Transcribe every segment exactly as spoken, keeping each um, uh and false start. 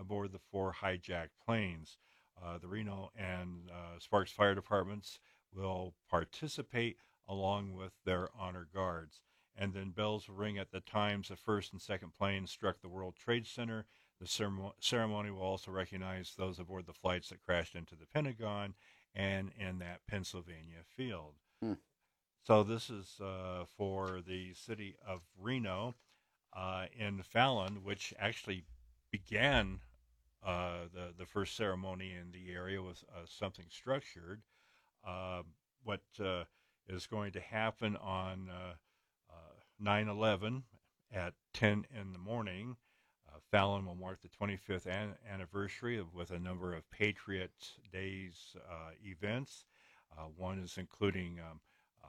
aboard the four hijacked planes. Uh, the Reno and uh, Sparks Fire Departments will participate along with their honor guards. And then bells will ring at the times the first and second planes struck the World Trade Center. The ceremony, ceremony will also recognize those aboard the flights that crashed into the Pentagon and in that Pennsylvania field. Hmm. So this is uh, for the city of Reno uh, in Fallon, which actually began uh, the the first ceremony in the area with uh, something structured. Uh, what uh, is going to happen on uh, uh, nine eleven at ten in the morning? Uh, Fallon will mark the twenty-fifth an- anniversary of, with a number of Patriot Days uh, events. Uh, one is including um, uh,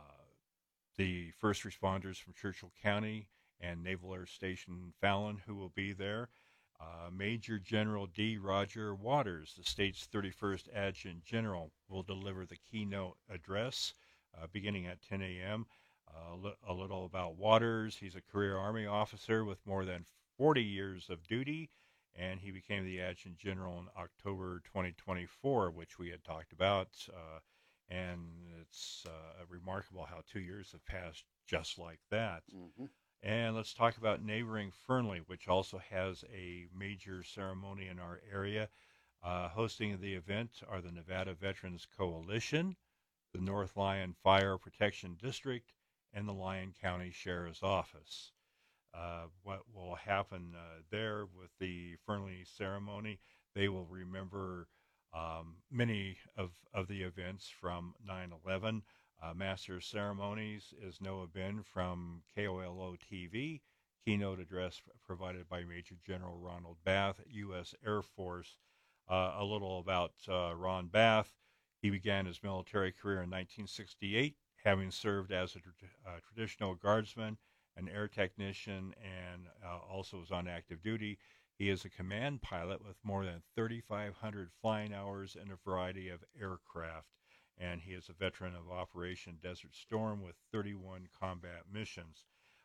the first responders from Churchill County and Naval Air Station Fallon who will be there. Uh, Major General D. Roger Waters, the state's thirty-first Adjutant General, will deliver the keynote address uh, beginning at ten a.m. Uh, li- a little about Waters. He's a career Army officer with more than forty years of duty, and he became the Adjutant General in October twenty twenty-four, which we had talked about. Uh, and it's uh, remarkable how two years have passed just like that. Mm-hmm. And let's talk about neighboring Fernley, which also has a major ceremony in our area. Uh, hosting the event are the Nevada Veterans Coalition, the North Lyon Fire Protection District, and the Lyon County Sheriff's Office. Uh, what will happen uh, there with the Fernley ceremony, they will remember um, many of, of the events from nine eleven. Uh, Master of Ceremonies is Noah Ben from K O L O T V. Keynote address provided by Major General Ronald Bath, U S Air Force. Uh, a little about uh, Ron Bath. He began his military career in nineteen sixty-eight, having served as a tra- uh, traditional guardsman, an air technician, and uh, also was on active duty. He is a command pilot with more than thirty-five hundred flying hours in a variety of aircraft, and he is a veteran of Operation Desert Storm with thirty-one combat missions.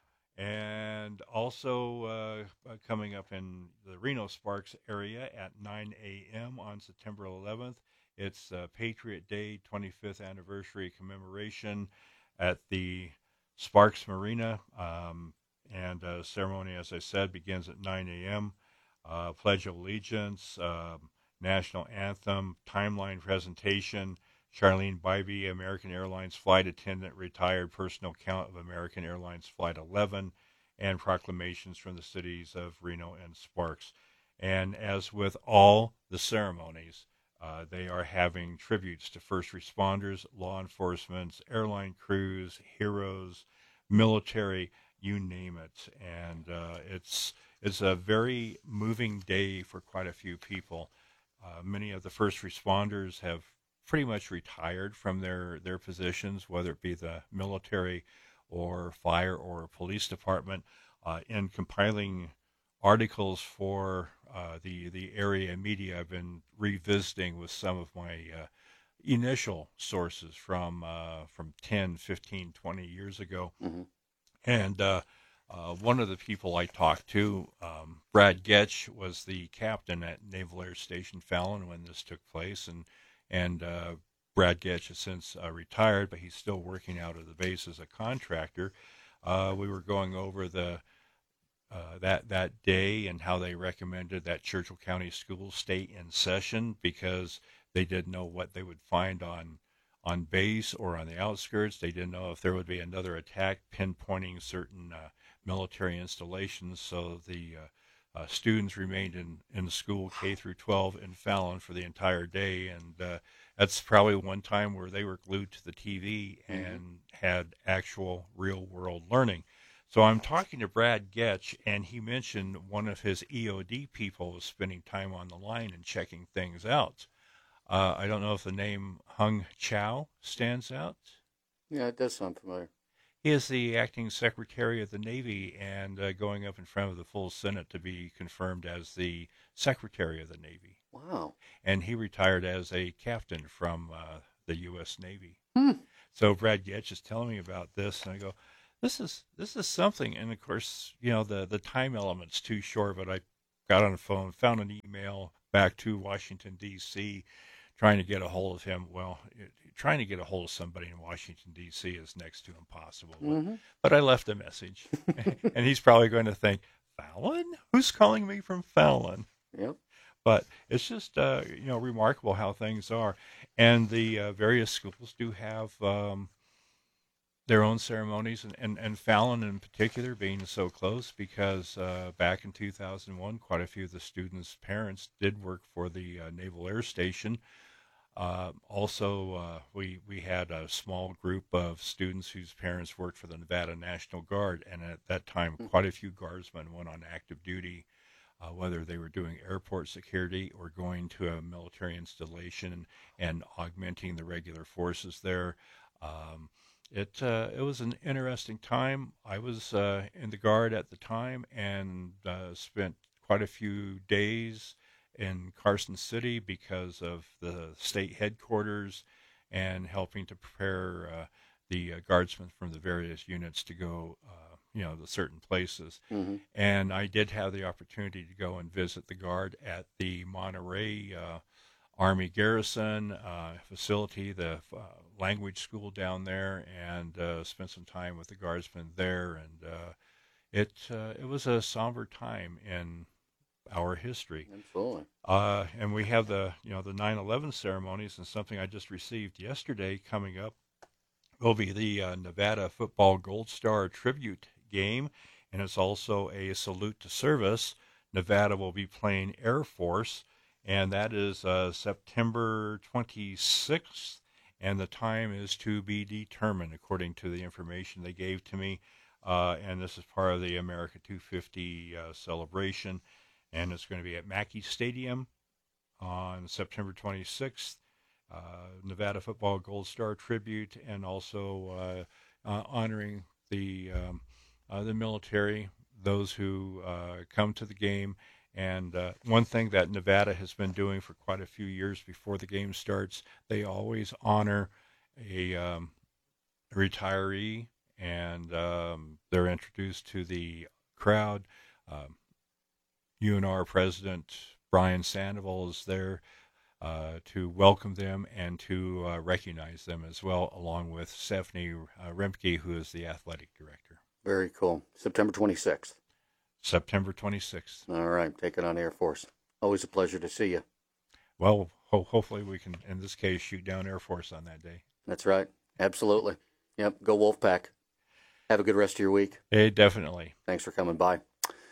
And also uh, uh, coming up in the Reno Sparks area at nine a.m. on September eleventh, it's uh, Patriot Day twenty-fifth anniversary commemoration at the Sparks Marina. Um, and uh, ceremony, as I said, begins at nine a.m. Uh, Pledge of Allegiance, um, national anthem, timeline presentation. Charlene Bybee, American Airlines flight attendant, retired, personal count of American Airlines Flight eleven, and proclamations from the cities of Reno and Sparks. And as with all the ceremonies, uh, they are having tributes to first responders, law enforcement, airline crews, heroes, military, you name it. And uh, it's it's a very moving day for quite a few people. Uh, many of the first responders have pretty much retired from their, their positions, whether it be the military or fire or police department. Uh, in compiling articles for uh, the the area media, I've been revisiting with some of my uh, initial sources from uh, from ten, fifteen, twenty years ago. Mm-hmm. And uh, uh, one of the people I talked to, um, Brad Getch, was the captain at Naval Air Station Fallon when this took place, and and uh, Brad Getch has since uh, retired, but he's still working out of the base as a contractor. Uh, we were going over the uh, that that day and how they recommended that Churchill County schools stay in session because they didn't know what they would find on on base or on the outskirts. They didn't know if there would be another attack pinpointing certain uh, military installations. So the uh, uh, students remained in, in school K through twelve in Fallon for the entire day, and uh, that's probably one time where they were glued to the T V and Mm-hmm. had actual real world learning. So I'm talking to Brad Getch, and he mentioned one of his E O D people was spending time on the line and checking things out. Uh, I don't know if the name Hung Chow stands out. Yeah, it does sound familiar. He is the acting Secretary of the Navy and uh, going up in front of the full Senate to be confirmed as the Secretary of the Navy. Wow. And he retired as a captain from uh, the U S. Navy. Hmm. So Brad Getch is telling me about this, and I go, "This is this is something." And of course, you know, the the time element's too short, but I got on the phone, found an email back to Washington, D C, trying to get a hold of him. Well, it, trying to get a hold of somebody in Washington, D C is next to impossible. Mm-hmm. But, but I left a message, and he's probably going to think, Fallon? Who's calling me from Fallon? Yep. But it's just, uh, you know, remarkable how things are. And the uh, various schools do have um, their own ceremonies, and, and, and Fallon in particular being so close, because uh, back in two thousand one, quite a few of the students' parents did work for the uh, Naval Air Station. Uh, also, uh, we we had a small group of students whose parents worked for the Nevada National Guard, and at that time, quite a few guardsmen went on active duty, uh, whether they were doing airport security or going to a military installation and, and augmenting the regular forces there. Um, it uh, it was an interesting time. I was uh, in the Guard at the time and uh, spent quite a few days in Carson City because of the state headquarters and helping to prepare uh, the uh, guardsmen from the various units to go, uh, you know, to certain places. Mm-hmm. And I did have the opportunity to go and visit the Guard at the Monterey uh, Army Garrison uh, facility, the uh, language school down there, and uh, spent some time with the guardsmen there. And uh, it uh, it was a somber time in our history. Absolutely. Uh, and we have the, you know, the nine eleven ceremonies, and something I just received yesterday coming up will be the uh, Nevada Football Gold Star Tribute Game, and it's also a salute to service. Nevada will be playing Air Force, and that is uh, September twenty-sixth, and the time is to be determined according to the information they gave to me, uh, and this is part of the America two fifty uh, celebration. And it's going to be at Mackey Stadium on September twenty-sixth, uh, Nevada Football Gold Star Tribute, and also uh, uh, honoring the um, uh, the military, those who uh, come to the game. And uh, one thing that Nevada has been doing for quite a few years before the game starts, they always honor a, um, a retiree, and um, they're introduced to the crowd. Um, U N R President Brian Sandoval is there uh, to welcome them and to uh, recognize them as well, along with Stephanie uh, Remke, who is the athletic director. Very cool. September twenty-sixth. September twenty-sixth. All right. Taking on Air Force. Always a pleasure to see you. Well, ho- hopefully we can, in this case, shoot down Air Force on that day. That's right. Absolutely. Yep. Go Wolfpack. Have a good rest of your week. Hey, definitely. Thanks for coming by.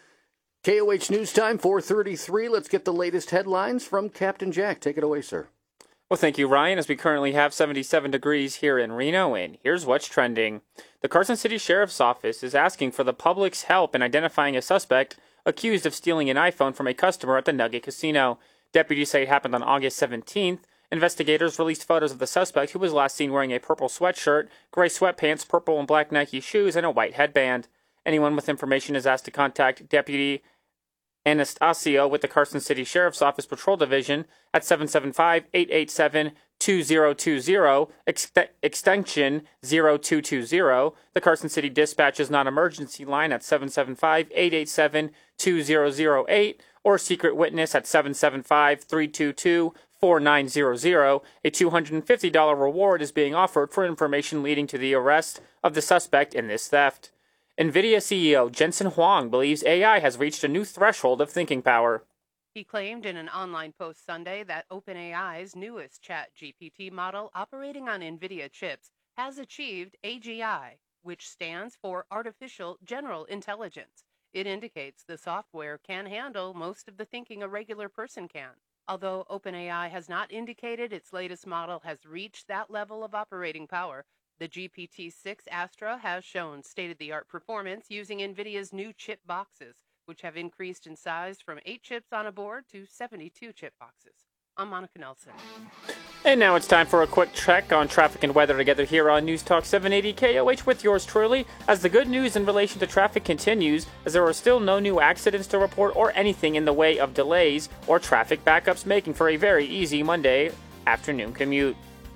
K O H News Time, four thirty-three. Let's get the latest headlines from Captain Jack. Take it away, sir. Well, thank you, Ryan, as we currently have seventy-seven degrees here in Reno, and here's what's trending. The Carson City Sheriff's Office is asking for the public's help in identifying a suspect accused of stealing an iPhone from a customer at the Nugget Casino. Deputies say it happened on August seventeenth. Investigators released photos of the suspect, who was last seen wearing a purple sweatshirt, gray sweatpants, purple and black Nike shoes, and a white headband. Anyone with information is asked to contact Deputy Anastasio with the Carson City Sheriff's Office Patrol Division at seven seven five, eight eight seven, two zero two zero, ex- extension zero two two zero. The Carson City Dispatch's non-emergency line at seven seven five, eight eight seven, two zero zero eight, or secret witness at seven seven five, three two two, four nine zero zero. A two hundred fifty dollars reward is being offered for information leading to the arrest of the suspect in this theft. NVIDIA C E O Jensen Huang believes A I has reached a new threshold of thinking power. He claimed in an online post Sunday that OpenAI's newest ChatGPT model operating on NVIDIA chips has achieved A G I, which stands for Artificial General Intelligence. It indicates the software can handle most of the thinking a regular person can. Although OpenAI has not indicated its latest model has reached that level of operating power, the G P T six Astra has shown state-of-the-art performance using NVIDIA's new chip boxes, which have increased in size from eight chips on a board to seventy-two chip boxes. I'm Monica Nelson. And now it's time for a quick check on traffic and weather together here on News Talk seven eighty K O H with yours truly, as the good news in relation to traffic continues, as there are still no new accidents to report or anything in the way of delays or traffic backups, making for a very easy Monday afternoon commute.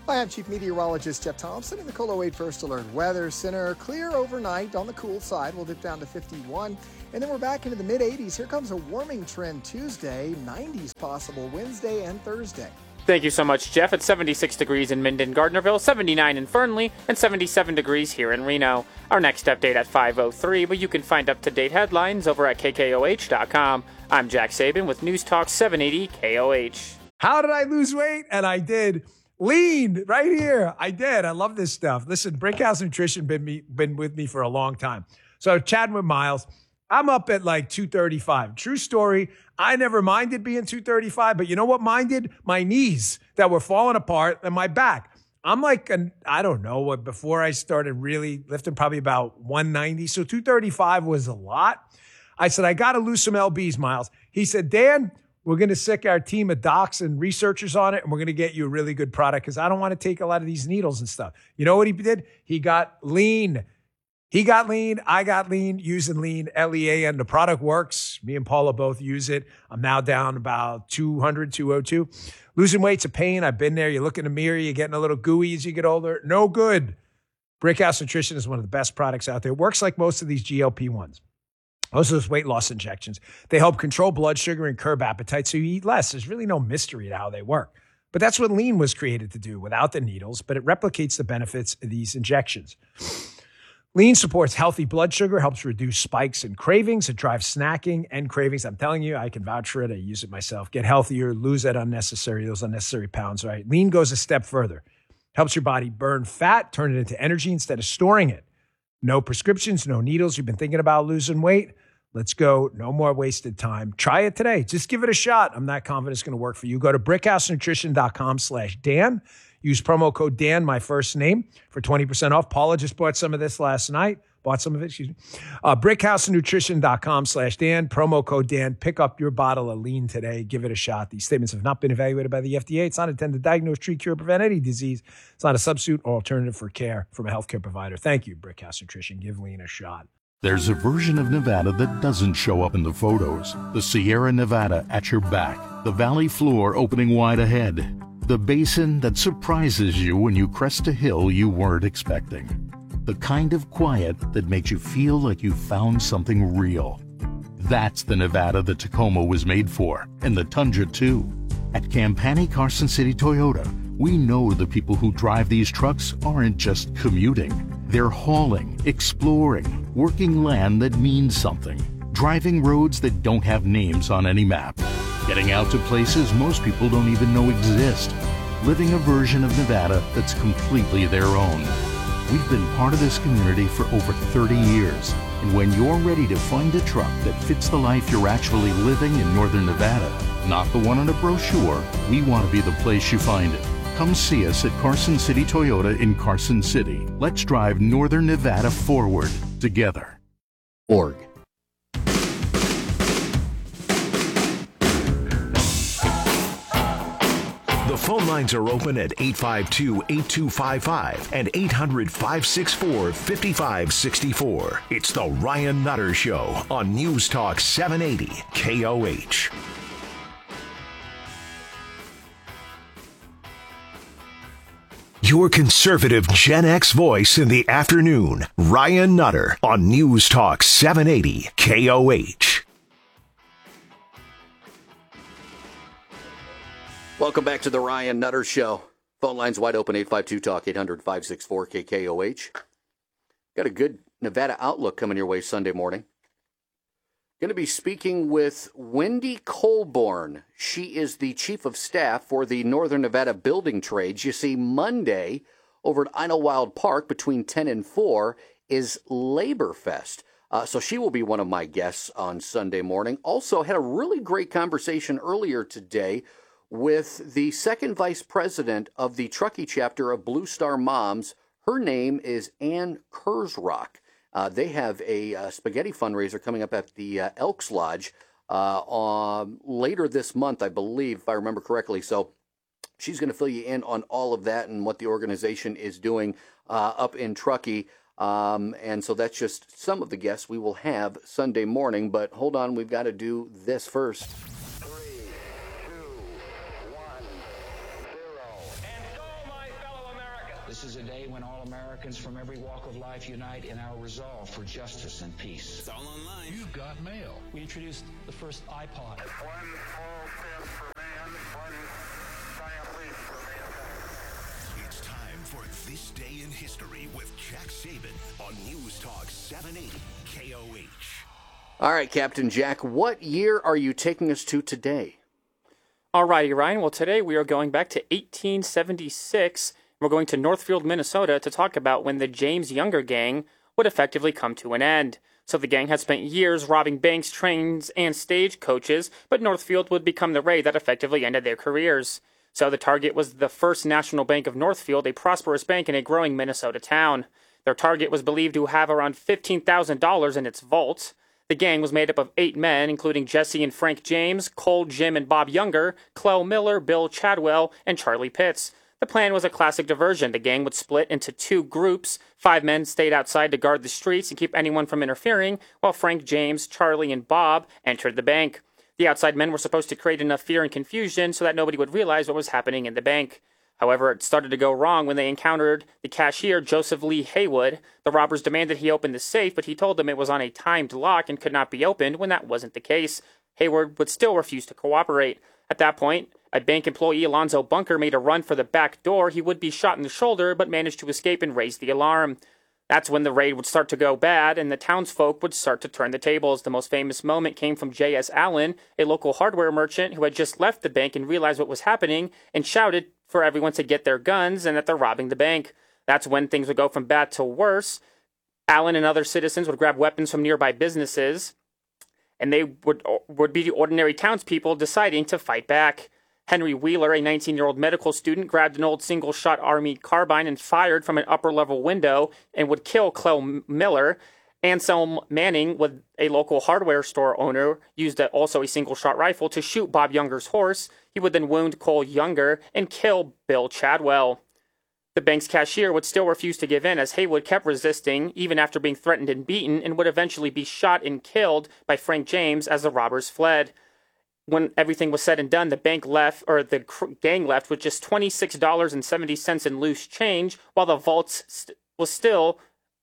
Hi, I'm Chief Meteorologist Jeff Thompson in the KOLO eight First Alert Weather Center. Clear overnight on the cool side. We'll dip down to fifty-one. And then we're back into the mid eighties. Here comes a warming trend Tuesday, nineties possible Wednesday and Thursday. Thank you so much, Jeff. It's seventy-six degrees in Minden, Gardnerville, seventy-nine in Fernley, and seventy-seven degrees here in Reno. Our next update at five oh three, but you can find up-to-date headlines over at K K O H dot com. I'm Jack Saban with News Talk seven eighty K O H. How did I lose weight? And I did. Lean right here. I did. I love this stuff. Listen, Brickhouse Nutrition been me been with me for a long time. So chatting with Miles, I'm up at like two thirty-five. True story. I never minded being two thirty-five, but you know what minded? My knees that were falling apart and my back. I'm like, an, I don't know what, before I started really lifting, probably about one ninety. So two thirty-five was a lot. I said, I got to lose some L Bs, Miles. He said, Dan, we're going to sick our team of docs and researchers on it, and we're going to get you a really good product because I don't want to take a lot of these needles and stuff. You know what he did? He got lean. He got lean. I got lean using lean, L E A N. The product works. Me and Paula both use it. I'm now down about two hundred, two oh two. Losing weight's a pain. I've been there. You look in the mirror, you're getting a little gooey as you get older. No good. Brickhouse Nutrition is one of the best products out there. It works like most of these G L P ones. Most of those weight loss injections, they help control blood sugar and curb appetite so you eat less. There's really no mystery to how they work. But that's what lean was created to do without the needles, but it replicates the benefits of these injections. Lean supports healthy blood sugar, helps reduce spikes and cravings. It drives snacking and cravings. I'm telling you, I can vouch for it. I use it myself. Get healthier, lose that unnecessary, those unnecessary pounds, right? Lean goes a step further. Helps your body burn fat, turn it into energy instead of storing it. No prescriptions, no needles. You've been thinking about losing weight? Let's go. No more wasted time. Try it today. Just give it a shot. I'm not confident it's going to work for you. Go to brickhousenutrition.com slash Dan. Use promo code Dan, my first name, for twenty percent off. Paula just bought some of this last night. Bought some of it, excuse me. Uh, brickhousenutrition.com slash Dan. Promo code Dan. Pick up your bottle of lean today. Give it a shot. These statements have not been evaluated by the F D A. It's not intended to diagnose, treat, cure, or prevent any disease. It's not a substitute or alternative for care from a healthcare provider. Thank you, Brickhouse Nutrition. Give lean a shot. There's a version of Nevada that doesn't show up in the photos. The Sierra Nevada at your back. The valley floor opening wide ahead. The basin that surprises you when you crest a hill you weren't expecting. The kind of quiet that makes you feel like you found something real. That's the Nevada the Tacoma was made for, and the Tundra too. At Campani Carson City Toyota, we know the people who drive these trucks aren't just commuting. They're hauling, exploring, working land that means something, driving roads that don't have names on any map, getting out to places most people don't even know exist, living a version of Nevada that's completely their own. We've been part of this community for over thirty years, and when you're ready to find a truck that fits the life you're actually living in Northern Nevada, not the one on a brochure, we want to be the place you find it. Come see us at Carson City Toyota in Carson City. Let's drive Northern Nevada forward together. Org. The phone lines are open at eight five two, eight two five five and eight hundred, five six four, five five six four. It's the Ryan Nutter Show on News Talk seven eighty K O H. Your conservative Gen X voice in the afternoon, Ryan Nutter on News Talk seven eighty K O H. Welcome back to the Ryan Nutter Show. Phone lines wide open, eight five two talk, eight hundred, five six four, K K O H. Got a good Nevada outlook coming your way Sunday morning. Going to be speaking with Wendy Colborn. She is the chief of staff for the Northern Nevada Building Trades. You see, Monday over at Idlewild Park between ten and four is Labor Fest. Uh, so she will be one of my guests on Sunday morning. Also had a really great conversation earlier today with the second vice president of the Truckee chapter of Blue Star Moms. Her name is Ann Kurzrock. Uh, they have a uh, spaghetti fundraiser coming up at the uh, Elks Lodge uh, on, later this month, I believe, if I remember correctly. So she's going to fill you in on all of that and what the organization is doing uh, up in Truckee. Um, and so that's just some of the guests we will have Sunday morning. But hold on, we've got to do this first. This is a day when all Americans from every walk of life unite in our resolve for justice and peace. It's all online. You've got mail. We introduced the first iPod. One small step for man, one giant leap for mankind. It's time for This Day in History with Jack Saban on News Talk seven eighty K O H. All right, Captain Jack, what year are you taking us to today? All righty, Ryan. Well, today we are going back to eighteen seventy-six. We're going to Northfield, Minnesota to talk about when the James Younger Gang would effectively come to an end. So the gang had spent years robbing banks, trains, and stagecoaches, but Northfield would become the raid that effectively ended their careers. So the target was the First National Bank of Northfield, a prosperous bank in a growing Minnesota town. Their target was believed to have around fifteen thousand dollars in its vault. The gang was made up of eight men, including Jesse and Frank James, Cole, Jim, and Bob Younger, Clell Miller, Bill Chadwell, and Charlie Pitts. The plan was a classic diversion. The gang would split into two groups. Five men stayed outside to guard the streets and keep anyone from interfering, while Frank James, Charlie, and Bob entered the bank. The outside men were supposed to create enough fear and confusion so that nobody would realize what was happening in the bank. However, it started to go wrong when they encountered the cashier, Joseph Lee Haywood. The robbers demanded he open the safe, but he told them it was on a timed lock and could not be opened when that wasn't the case. Haywood would still refuse to cooperate. At that point, a bank employee, Alonzo Bunker, made a run for the back door. He would be shot in the shoulder, but managed to escape and raise the alarm. That's when the raid would start to go bad, and the townsfolk would start to turn the tables. The most famous moment came from J S Allen, a local hardware merchant who had just left the bank and realized what was happening, and shouted for everyone to get their guns and that they're robbing the bank. That's when things would go from bad to worse. Allen and other citizens would grab weapons from nearby businesses, and they would would be the ordinary townspeople deciding to fight back. Henry Wheeler, a nineteen-year-old medical student, grabbed an old single-shot Army carbine and fired from an upper-level window and would kill Clell Miller. Anselm Manning, with a local hardware store owner, used a, also a single-shot rifle to shoot Bob Younger's horse. He would then wound Cole Younger and kill Bill Chadwell. The bank's cashier would still refuse to give in as Haywood kept resisting, even after being threatened and beaten, and would eventually be shot and killed by Frank James as the robbers fled. When everything was said and done, the bank left, or the gang left, with just twenty-six dollars and seventy cents in loose change, while the vault st- was still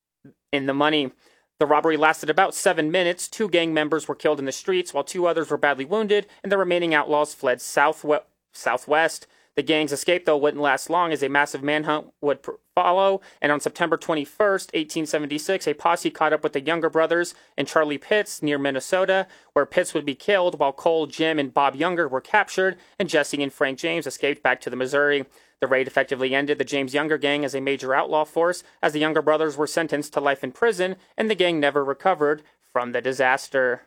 in the money. The robbery lasted about seven minutes. Two gang members were killed in the streets, while two others were badly wounded, and the remaining outlaws fled southwe- southwest. The gang's escape, though, wouldn't last long, as a massive manhunt would pr- follow, and on September twenty-first, eighteen seventy-six, a posse caught up with the Younger brothers and Charlie Pitts near Minnesota, where Pitts would be killed, while Cole, Jim, and Bob Younger were captured, and Jesse and Frank James escaped back to the Missouri. The raid effectively ended the James Younger Gang as a major outlaw force, as the Younger brothers were sentenced to life in prison, and the gang never recovered from the disaster.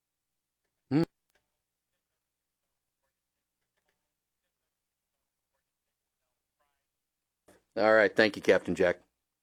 All right. Thank you, Captain Jack.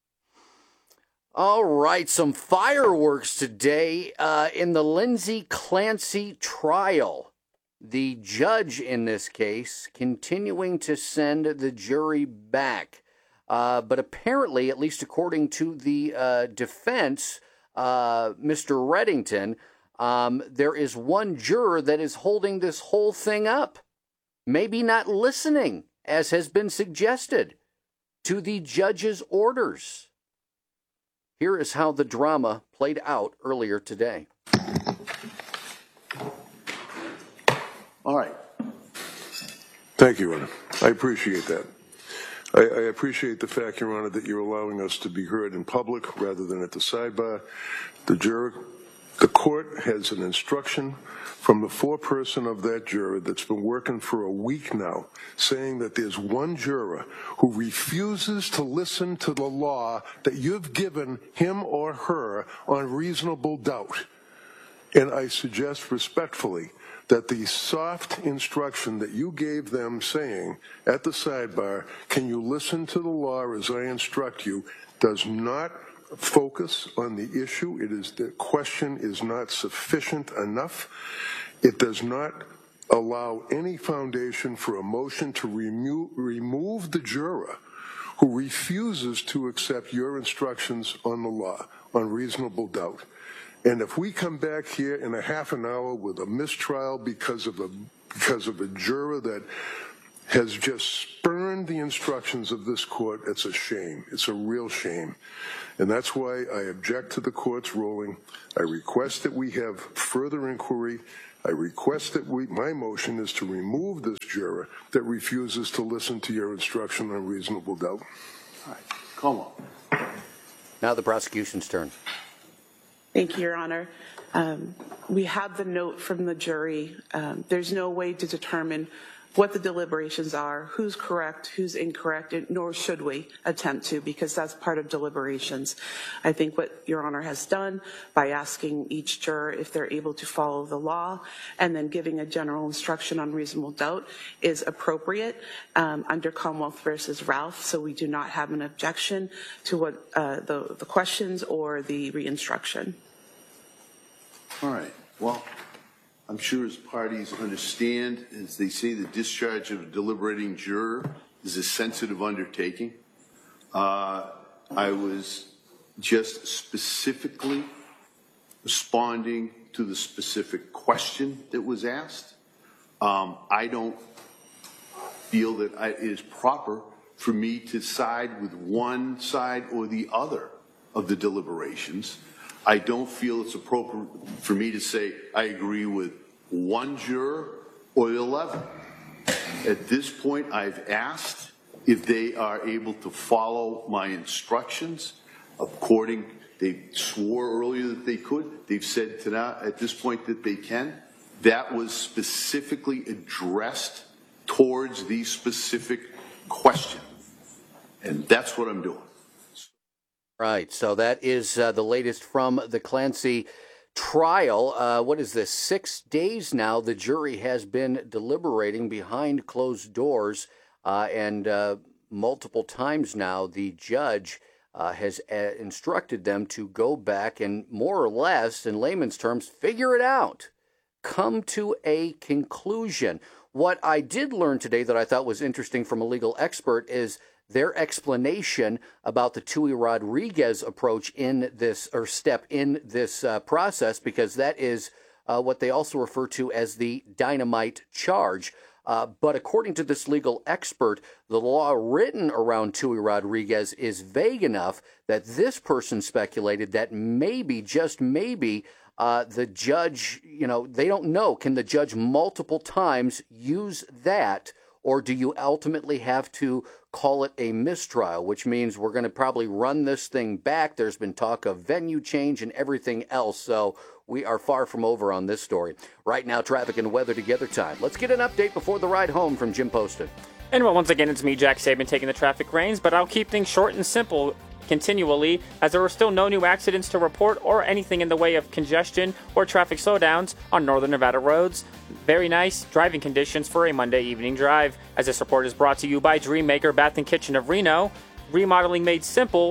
All right. Some fireworks today uh, in the Lindsay Clancy trial. The judge in this case continuing to send the jury back. Uh, but apparently, at least according to the uh, defense, uh, Mister Reddington, um, there is one juror that is holding this whole thing up. Maybe not listening, as has been suggested, to the judge's orders. Here is how the drama played out earlier today. All right. Thank you, Honor. I appreciate that. I, I appreciate the fact, Your Honor, that you're allowing us to be heard in public rather than at the sidebar. The juror, the court has an instruction from the foreperson of that juror that's been working for a week now, saying that there's one juror who refuses to listen to the law that you've given him or her on reasonable doubt. And I suggest respectfully that the soft instruction that you gave them saying at the sidebar, can you listen to the law as I instruct you, does not focus on the issue. It is the question is not sufficient enough. It does not allow any foundation for a motion to remo- remove the juror who refuses to accept your instructions on the law on reasonable doubt. And if we come back here in a half an hour with a mistrial because of a because of a juror that has just spurned the instructions of this court. It's a shame. It's a real shame. And that's why I object to the court's ruling. I request that we have further inquiry. I request that we, my motion is to remove this juror that refuses to listen to your instruction on reasonable doubt. All right. Come on. Now the prosecution's turn. Thank you, Your Honor. Um, we have the note from the jury. Um, there's no way to determine what the deliberations are, who's correct, who's incorrect, and nor should we attempt to, because that's part of deliberations. I think what Your Honor has done by asking each juror if they're able to follow the law and then giving a general instruction on reasonable doubt is appropriate um, under Commonwealth versus Ralph, so we do not have an objection to what uh, the, the questions or the re-instruction. All right. Well, I'm sure as parties understand, as they say, the discharge of a deliberating juror is a sensitive undertaking. Uh, I was just specifically responding to the specific question that was asked. Um, I don't feel that I, it is proper for me to side with one side or the other of the deliberations. I don't feel it's appropriate for me to say I agree with one juror or eleven. At this point, I've asked if they are able to follow my instructions according, they swore earlier that they could. They've said to now, at this point that they can. That was specifically addressed towards the specific question. And that's what I'm doing. Right, so that is uh, the latest from the Clancy trial. Uh, what is this? Six days now the jury has been deliberating behind closed doors, uh, and uh, multiple times now the judge uh, has uh, instructed them to go back and more or less, in layman's terms, figure it out, come to a conclusion. What I did learn today that I thought was interesting from a legal expert is their explanation about the Tui Rodriguez approach in this, or step in this uh, process, because that is uh, what they also refer to as the dynamite charge. Uh, but according to this legal expert, the law written around Tui Rodriguez is vague enough that this person speculated that maybe, just maybe, uh, the judge, you know, they don't know, can the judge multiple times use that, or do you ultimately have to call it a mistrial, which means we're going to probably run this thing back. There's been talk of venue change and everything else, so we are far from over on this story. Right now, traffic and weather together time. Let's get an update before the ride home from Jim Poston. And well, once again, it's me, Jack Saban, taking the traffic reins, but I'll keep things short and simple continually, as there were still no new accidents to report or anything in the way of congestion or traffic slowdowns on northern Nevada roads. Very nice driving conditions for a Monday evening drive. As this report is brought to you by Dreammaker Bath and Kitchen of Reno. Remodeling made simple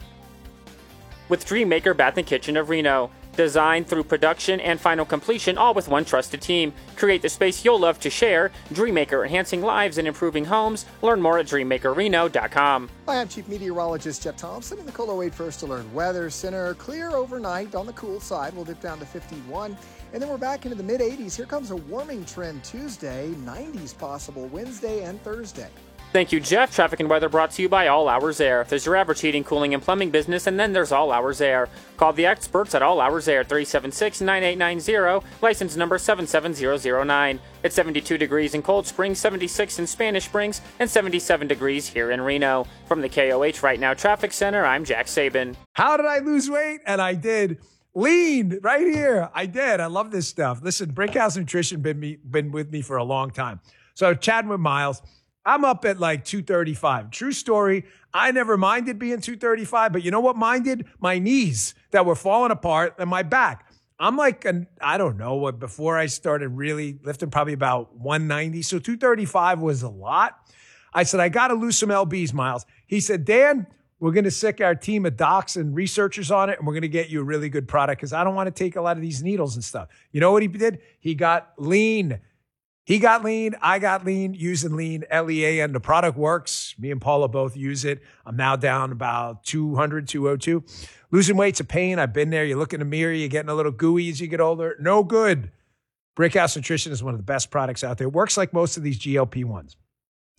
with Dreammaker Bath and Kitchen of Reno. Designed through production and final completion, all with one trusted team. Create the space you'll love to share. Dreammaker, enhancing lives and improving homes. Learn more at dreammaker reno dot com. Hi, I'm Chief Meteorologist Jeff Thompson in the KOLO eight First Alert Weather Center. Clear overnight on the cool side. We'll dip down to fifty-one. And then we're back into the mid eighties. Here comes a warming trend Tuesday. nineties possible Wednesday and Thursday. Thank you, Jeff. Traffic and weather brought to you by All Hours Air. There's your average heating, cooling, and plumbing business, and then there's All Hours Air. Call the experts at All Hours Air, three seven six, nine eight nine zero, license number seven seven zero zero nine. It's seventy-two degrees in Cold Springs, seventy-six in Spanish Springs, and seventy-seven degrees here in Reno. From the K O H Right Now Traffic Center, I'm Jack Saban. How did I lose weight? And I did. Lean right here. I did. I love this stuff. Listen, Brickhouse Nutrition been me, been with me for a long time. So chatting with Miles, I'm up at like two thirty-five. True story. I never minded being two thirty-five, but you know what minded? My knees that were falling apart and my back. I'm like, an, I don't know what, before I started really lifting, probably about one ninety. So two thirty-five was a lot. I said, I got to lose some L Bs, Miles. He said, Dan, we're going to sick our team of docs and researchers on it, and we're going to get you a really good product because I don't want to take a lot of these needles and stuff. You know what he did? He got lean. He got lean. I got lean using lean, L E A, and the product works. Me and Paula both use it. I'm now down about two hundred, two oh two. Losing weight's a pain. I've been there. You look in the mirror, you're getting a little gooey as you get older. No good. Brickhouse Nutrition is one of the best products out there. It works like most of these G L P ones.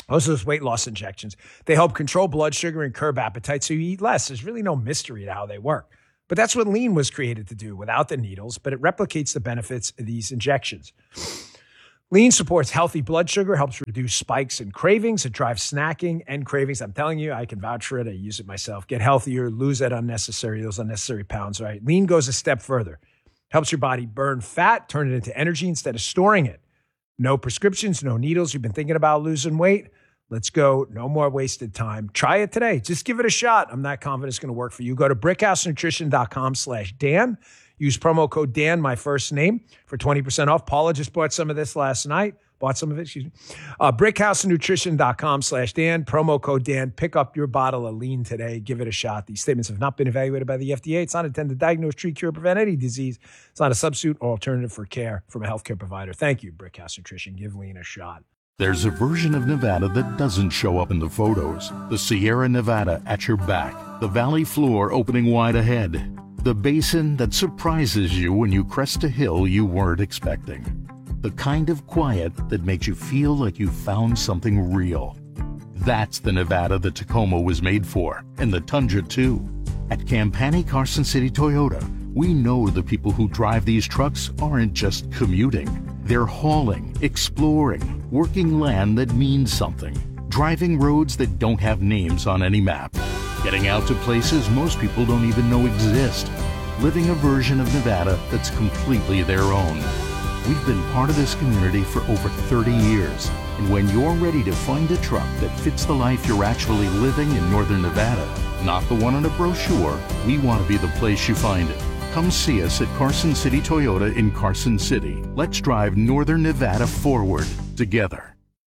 Those are those weight loss injections. They help control blood sugar and curb appetite, so you eat less. There's really no mystery to how they work. But that's what Lean was created to do without the needles, but it replicates the benefits of these injections. Lean supports healthy blood sugar, helps reduce spikes and cravings. It drives snacking and cravings. I'm telling you, I can vouch for it. I use it myself. Get healthier, lose that unnecessary, those unnecessary pounds, right? Lean goes a step further. Helps your body burn fat, turn it into energy instead of storing it. No prescriptions, no needles. You've been thinking about losing weight? Let's go. No more wasted time. Try it today. Just give it a shot. I'm not confident it's going to work for you. Go to brickhousenutrition.com slash Dan. Use promo code Dan, my first name, for twenty percent off. Paula just bought some of this last night. Bought some of it, excuse me. Uh, brickhousenutrition.com slash Dan. Promo code Dan. Pick up your bottle of Lean today. Give it a shot. These statements have not been evaluated by the F D A. It's not intended to diagnose, treat, cure, prevent any disease. It's not a substitute or alternative for care from a healthcare provider. Thank you, Brickhouse Nutrition. Give Lean a shot. There's a version of Nevada that doesn't show up in the photos. The Sierra Nevada at your back. The valley floor opening wide ahead. The basin that surprises you when you crest a hill you weren't expecting. The kind of quiet that makes you feel like you found something real. That's the Nevada that Tacoma was made for, and the Tundra too. At Campani Carson City Toyota, we know the people who drive these trucks aren't just commuting. They're hauling, exploring, working land that means something, driving roads that don't have names on any map, getting out to places most people don't even know exist, living a version of Nevada that's completely their own. We've been part of this community for over thirty years, and when you're ready to find a truck that fits the life you're actually living in Northern Nevada, not the one on a brochure, we want to be the place you find it. Come see us at Carson City Toyota in Carson City. Let's drive Northern Nevada forward together.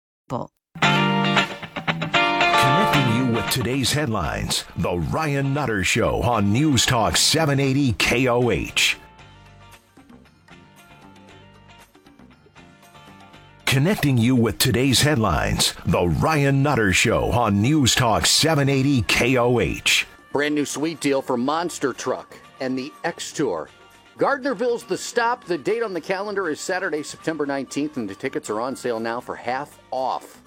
Connecting you with today's headlines, The Ryan Nutter Show on News Talk seven eighty K O H. Connecting you with today's headlines, The Ryan Nutter Show on News Talk seven eighty K O H. Brand new sweet deal for Monster Truck and the X-Tour. Gardnerville's the stop. The date on the calendar is Saturday, September nineteenth, and the tickets are on sale now for half off.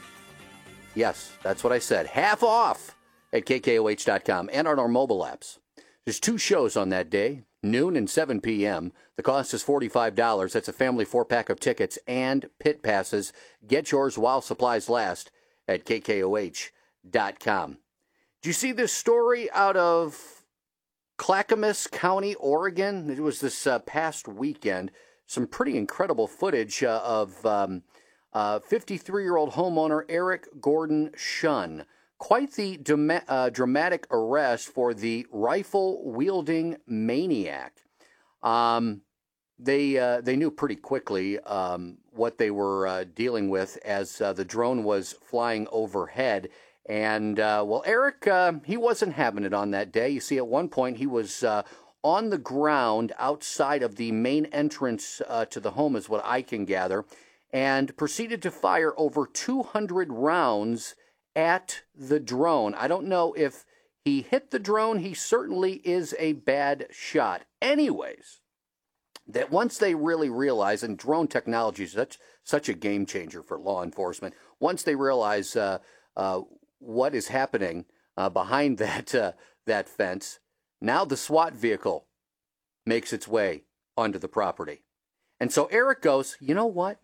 Yes, that's what I said. Half off at K K O H dot com and on our mobile apps. There's two shows on that day, noon and seven p.m. The cost is forty-five dollars. That's a family four-pack of tickets and pit passes. Get yours while supplies last at K K O H dot com. Did you see this story out of Clackamas County, Oregon? It was this uh, past weekend. Some pretty incredible footage uh, of um, uh, fifty-three-year-old homeowner Eric Gordon Shunn. Quite the dema- uh, dramatic arrest for the rifle-wielding maniac. Um, they uh, they knew pretty quickly um, what they were uh, dealing with as uh, the drone was flying overhead. And, uh, well, Eric, uh, he wasn't having it on that day. You see, at one point, he was uh, on the ground outside of the main entrance uh, to the home, is what I can gather, and proceeded to fire over two hundred rounds at the drone. I don't know if he hit the drone. He certainly is a bad shot. Anyways, that once they really realize, and drone technology is such, such a game changer for law enforcement, once they realize uh, uh, what is happening uh, behind that uh, that fence, now the SWAT vehicle makes its way onto the property. And so Eric goes, you know what?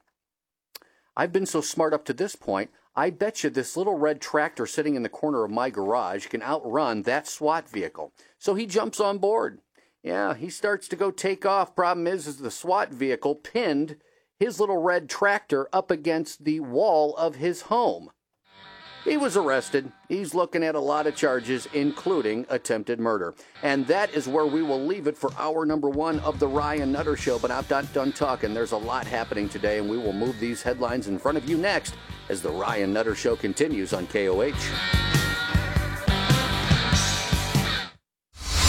I've been so smart up to this point, I bet you this little red tractor sitting in the corner of my garage can outrun that SWAT vehicle. So he jumps on board. Yeah, he starts to go take off. Problem is, is the SWAT vehicle pinned his little red tractor up against the wall of his home. He was arrested. He's looking at a lot of charges, including attempted murder. And that is where we will leave it for hour number one of the Ryan Nutter Show. But I'm not done talking. There's a lot happening today, and we will move these headlines in front of you next as the Ryan Nutter Show continues on K O H.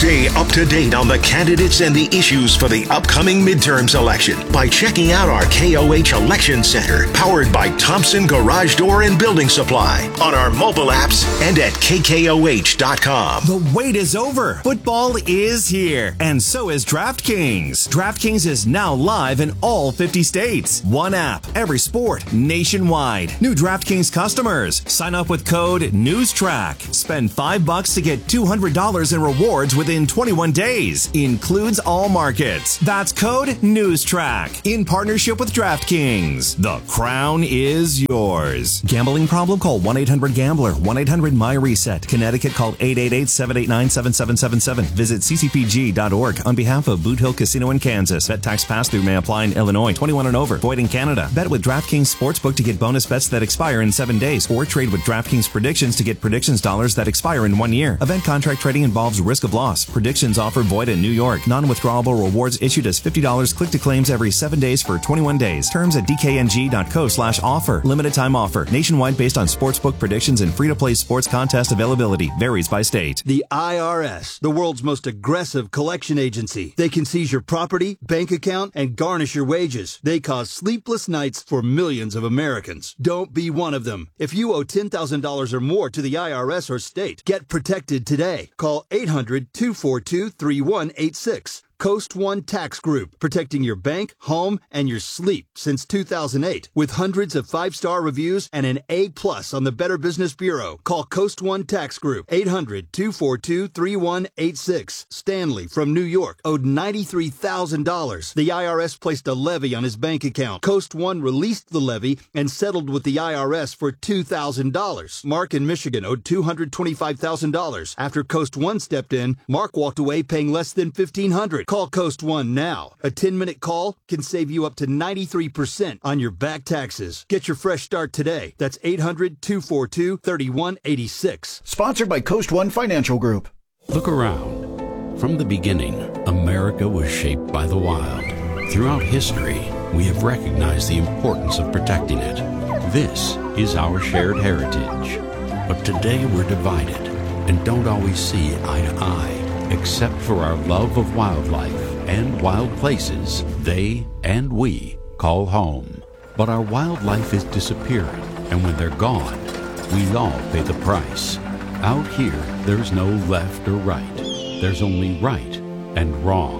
Stay up to date on the candidates and the issues for the upcoming midterms election by checking out our K O H Election Center, powered by Thompson Garage Door and Building Supply, on our mobile apps and at K K O H dot com. The wait is over. Football is here, and so is DraftKings. DraftKings is now live in all fifty states. One app, every sport, nationwide. New DraftKings customers, sign up with code NEWSTRACK. Spend five bucks to get two hundred dollars in rewards within twenty-one days. Includes all markets. That's code NEWSTRACK. In partnership with DraftKings. The crown is yours. Gambling problem? Call one eight hundred gambler. one eight hundred my reset. Connecticut, call eight eight eight, seven eight nine, seven seven seven seven. Visit c c p g dot org on behalf of Boot Hill Casino in Kansas. Bet tax pass-through may apply in Illinois. twenty-one and over. Void in Canada. Bet with DraftKings Sportsbook to get bonus bets that expire in seven days. Or trade with DraftKings Predictions to get predictions dollars that expire in one year. Event contract trading involves risk of loss. Predictions offer void in New York. Non-withdrawable rewards issued as fifty dollars click to claims every seven days for twenty-one days. Terms at d k n g dot co slash offer. Limited time offer. Nationwide based on sportsbook predictions and free-to-play sports contest availability. Varies by state. The I R S, the world's most aggressive collection agency. They can seize your property, bank account, and garnish your wages. They cause sleepless nights for millions of Americans. Don't be one of them. If you owe ten thousand dollars or more to the I R S or state, get protected today. Call eight hundred, two four two, three one eight six. Coast One Tax Group, protecting your bank, home, and your sleep since two thousand eight. With hundreds of five-star reviews and an A plus on the Better Business Bureau. Call Coast One Tax Group, eight hundred, two four two, three one eight six. Stanley from New York owed ninety-three thousand dollars. The I R S placed a levy on his bank account. Coast One released the levy and settled with the I R S for two thousand dollars. Mark in Michigan owed two hundred twenty-five thousand dollars. After Coast One stepped in, Mark walked away paying less than fifteen hundred dollars. Call Coast One now. A ten-minute call can save you up to ninety-three percent on your back taxes. Get your fresh start today. That's eight hundred, two four two, three one eight six. Sponsored by Coast One Financial Group. Look around. From the beginning, America was shaped by the wild. Throughout history, we have recognized the importance of protecting it. This is our shared heritage. But today we're divided and don't always see eye to eye. Except for our love of wildlife and wild places they and we call home. But our wildlife is disappearing, and when they're gone, we all pay the price. Out here, there's no left or right. There's only right and wrong.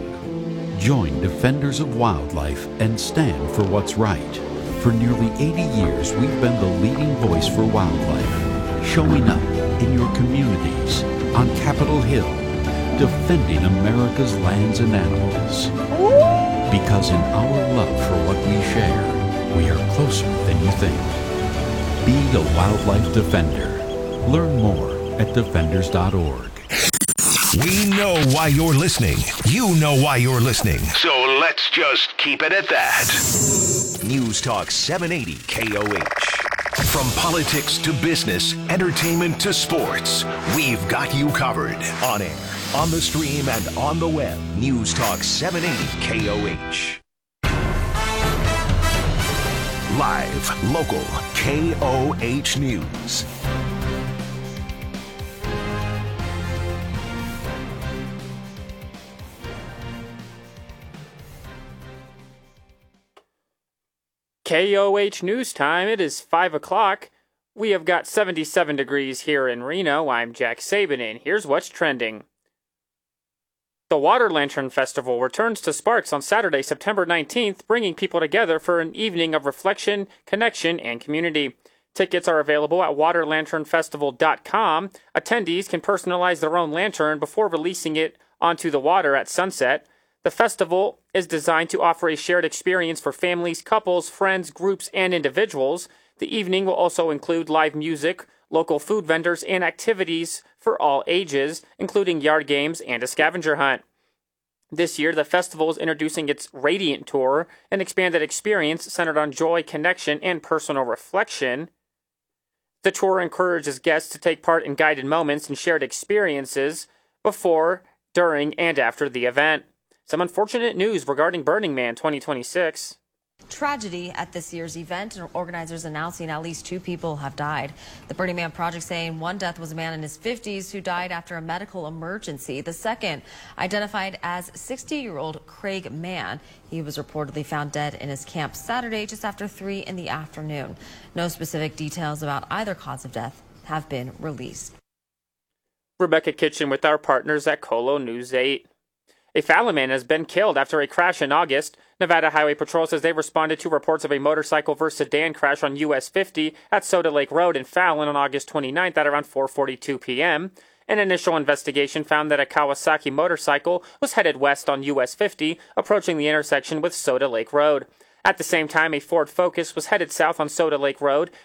Join Defenders of Wildlife and stand for what's right. For nearly eighty years, we've been the leading voice for wildlife, showing up in your communities, on Capitol Hill, defending America's lands and animals. Because in our love for what we share, we are closer than you think. Be a wildlife defender. Learn more at defenders dot org. We know why you're listening. You know why you're listening. So let's just keep it at that. News Talk seven eighty K O H. From politics to business, entertainment to sports, we've got you covered. On air, on the stream, and on the web. News Talk seven eighty K O H. Live, local, K O H News. K O H News Time. It is five o'clock. We have got seventy-seven degrees here in Reno. I'm Jack Saban, and here's what's trending. The Water Lantern Festival returns to Sparks on Saturday, September nineteenth, bringing people together for an evening of reflection, connection, and community. Tickets are available at water lantern festival dot com. Attendees can personalize their own lantern before releasing it onto the water at sunset. The festival is designed to offer a shared experience for families, couples, friends, groups, and individuals. The evening will also include live music, local food vendors, and activities for all ages, including yard games and a scavenger hunt. This year, the festival is introducing its Radiant Tour, an expanded experience centered on joy, connection, and personal reflection. The tour encourages guests to take part in guided moments and shared experiences before, during, and after the event. Some unfortunate news regarding Burning Man twenty twenty-six. Tragedy at this year's event, and organizers announcing at least two people have died. The Burning Man Project saying one death was a man in his fifties who died after a medical emergency. The second, identified as sixty-year-old Craig Mann. He was reportedly found dead in his camp Saturday just after three in the afternoon. No specific details about either cause of death have been released. Rebecca Kitchen with our partners at Colo News eight. A Fallon man has been killed after a crash in August. Nevada Highway Patrol says they responded to reports of a motorcycle versus sedan crash on U S fifty at Soda Lake Road in Fallon on August twenty-ninth at around four forty-two p.m. An initial investigation found that a Kawasaki motorcycle was headed west on U S fifty, approaching the intersection with Soda Lake Road. At the same time, a Ford Focus was headed south on Soda Lake Road